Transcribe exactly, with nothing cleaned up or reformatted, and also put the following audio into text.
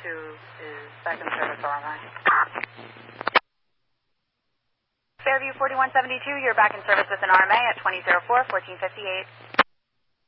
two is back in service R M I. Fairview forty-one seventy-two, you're back in service with an R M A at twenty oh four, fourteen fifty-eight.